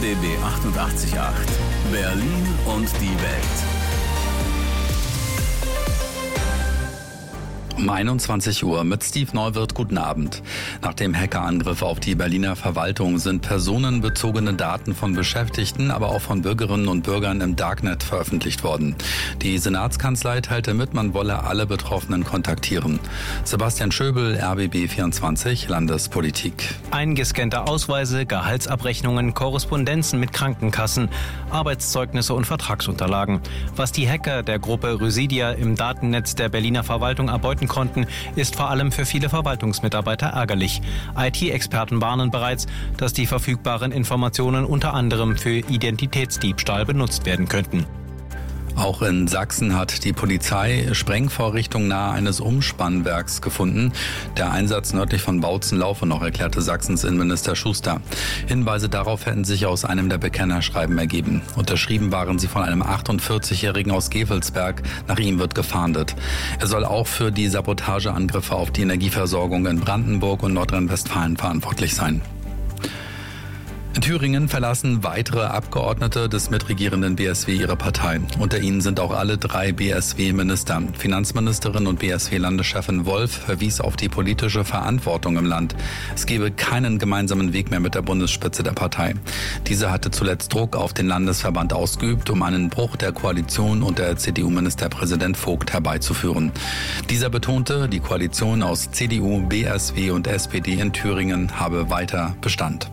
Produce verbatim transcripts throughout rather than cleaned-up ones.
B B achtundachtzig Komma acht. Berlin und die Welt. Um einundzwanzig Uhr mit Steve Neuwirth, guten Abend. Nach dem Hackerangriff auf die Berliner Verwaltung sind personenbezogene Daten von Beschäftigten, aber auch von Bürgerinnen und Bürgern im Darknet veröffentlicht worden. Die Senatskanzlei teilte mit, man wolle alle Betroffenen kontaktieren. Sebastian Schöbel, R B B vierundzwanzig, Landespolitik. Eingescannte Ausweise, Gehaltsabrechnungen, Korrespondenzen mit Krankenkassen, Arbeitszeugnisse und Vertragsunterlagen. Was die Hacker der Gruppe Rüsidia im Datennetz der Berliner Verwaltung erbeuten konnten, ist vor allem für viele Verwaltungsmitarbeiter ärgerlich. I T-Experten warnen bereits, dass die verfügbaren Informationen unter anderem für Identitätsdiebstahl benutzt werden könnten. Auch in Sachsen hat die Polizei Sprengvorrichtungen nahe eines Umspannwerks gefunden. Der Einsatz nördlich von Bautzen laufe noch, erklärte Sachsens Innenminister Schuster. Hinweise darauf hätten sich aus einem der Bekennerschreiben ergeben. Unterschrieben waren sie von einem achtundvierzigjährigen aus Gevelsberg. Nach ihm wird gefahndet. Er soll auch für die Sabotageangriffe auf die Energieversorgung in Brandenburg und Nordrhein-Westfalen verantwortlich sein. In Thüringen verlassen weitere Abgeordnete des mitregierenden B S W ihre Partei. Unter ihnen sind auch alle drei B S W-Minister. Finanzministerin und B S W-Landeschefin Wolf verwies auf die politische Verantwortung im Land. Es gebe keinen gemeinsamen Weg mehr mit der Bundesspitze der Partei. Diese hatte zuletzt Druck auf den Landesverband ausgeübt, um einen Bruch der Koalition unter C D U-Ministerpräsident Vogt herbeizuführen. Dieser betonte, die Koalition aus C D U, B S W und S P D in Thüringen habe weiter Bestand.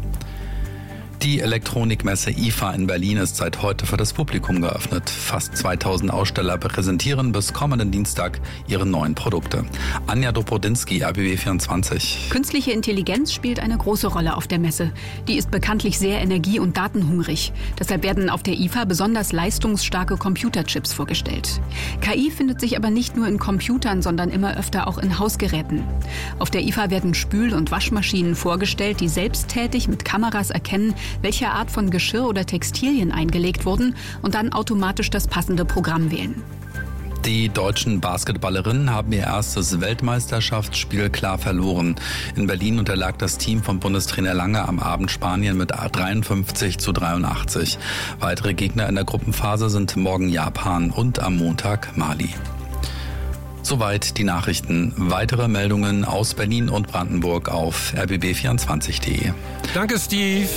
Die Elektronikmesse I F A in Berlin ist seit heute für das Publikum geöffnet. Fast zweitausend Aussteller präsentieren bis kommenden Dienstag ihre neuen Produkte. Anja Dobrodinski, R B B vierundzwanzig. Künstliche Intelligenz spielt eine große Rolle auf der Messe. Die ist bekanntlich sehr energie- und datenhungrig. Deshalb werden auf der I F A besonders leistungsstarke Computerchips vorgestellt. K I findet sich aber nicht nur in Computern, sondern immer öfter auch in Hausgeräten. Auf der I F A werden Spül- und Waschmaschinen vorgestellt, die selbsttätig mit Kameras erkennen, welche Art von Geschirr oder Textilien eingelegt wurden und dann automatisch das passende Programm wählen. Die deutschen Basketballerinnen haben ihr erstes Weltmeisterschaftsspiel klar verloren. In Berlin unterlag das Team von Bundestrainer Lange am Abend Spanien mit dreiundfünfzig zu dreiundachtzig. Weitere Gegner in der Gruppenphase sind morgen Japan und am Montag Mali. Soweit die Nachrichten. Weitere Meldungen aus Berlin und Brandenburg auf r b b vierundzwanzig punkt de. Danke, Steve.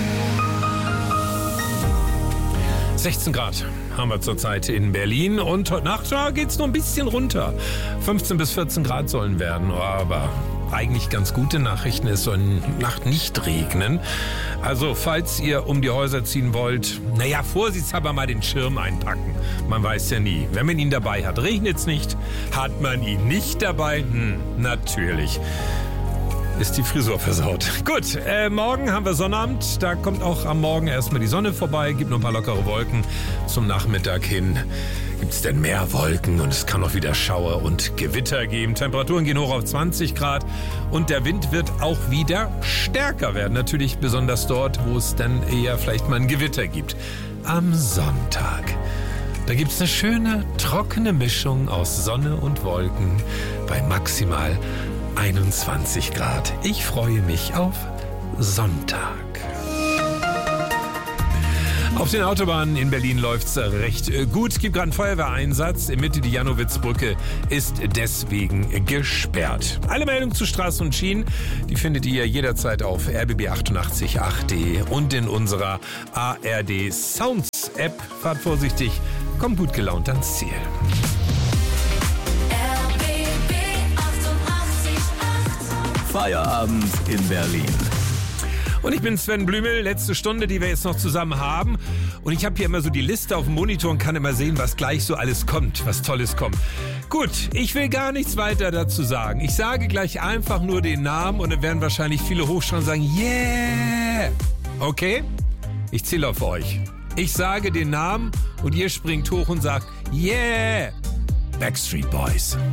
sechzehn Grad haben wir zurzeit in Berlin und heute Nacht geht es noch ein bisschen runter. fünfzehn bis vierzehn Grad sollen werden, aber eigentlich ganz gute Nachrichten, es soll Nacht nicht regnen. Also falls ihr um die Häuser ziehen wollt, naja, vorsichtshalber mal den Schirm einpacken. Man weiß ja nie. Wenn man ihn dabei hat, regnet es nicht. Hat man ihn nicht dabei? Hm, natürlich. Ist die Frisur versaut. Gut, äh, morgen haben wir Sonnabend. Da kommt auch am Morgen erstmal die Sonne vorbei. Gibt noch ein paar lockere Wolken. Zum Nachmittag hin gibt es denn mehr Wolken und es kann auch wieder Schauer und Gewitter geben. Temperaturen gehen hoch auf zwanzig Grad und der Wind wird auch wieder stärker werden. Natürlich besonders dort, wo es dann eher vielleicht mal ein Gewitter gibt. Am Sonntag. Da gibt es eine schöne, trockene Mischung aus Sonne und Wolken bei maximal einundzwanzig Grad. Ich freue mich auf Sonntag. Auf den Autobahnen in Berlin läuft's recht gut. Es gibt gerade einen Feuerwehreinsatz. In Mitte die Janowitzbrücke ist deswegen gesperrt. Alle Meldungen zu Straßen und Schienen, die findet ihr jederzeit auf r b b achtundachtzig punkt acht punkt de und in unserer A R D Sounds App. Fahrt vorsichtig, kommt gut gelaunt ans Ziel. Feierabend in Berlin. Und ich bin Sven Blümel, letzte Stunde, die wir jetzt noch zusammen haben. Und ich habe hier immer so die Liste auf dem Monitor und kann immer sehen, was gleich so alles kommt, was Tolles kommt. Gut, ich will gar nichts weiter dazu sagen. Ich sage gleich einfach nur den Namen und dann werden wahrscheinlich viele hochschauen und sagen, yeah! Okay? Ich zähle auf euch. Ich sage den Namen und ihr springt hoch und sagt, yeah! Backstreet Boys.